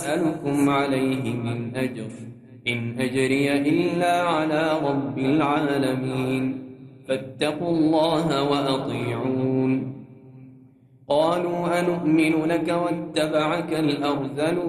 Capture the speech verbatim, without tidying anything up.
أسألكم عليه من أجر، إن أجري إلا على رب العالمين، فاتقوا الله وأطيعون. قالوا أنؤمن لك واتبعك الأرذلون